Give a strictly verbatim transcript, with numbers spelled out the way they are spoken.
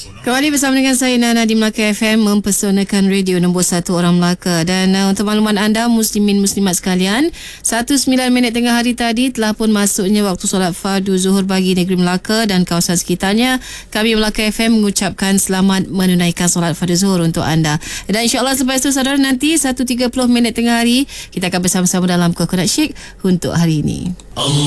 Kembali bersama dengan saya Nana di Melaka F M, mempesonakan radio nombor satu orang Melaka. Dan uh, untuk makluman anda muslimin muslimat sekalian, satu sembilan minit tengah hari tadi telah pun masuknya waktu solat fardu zuhur bagi negeri Melaka dan kawasan sekitarnya. Kami Melaka F M mengucapkan selamat menunaikan solat fardu zuhur untuk anda. Dan insyaAllah selepas itu saudara, nanti satu tiga puluh minit tengah hari kita akan bersama-sama dalam Coconut Shake untuk hari ini.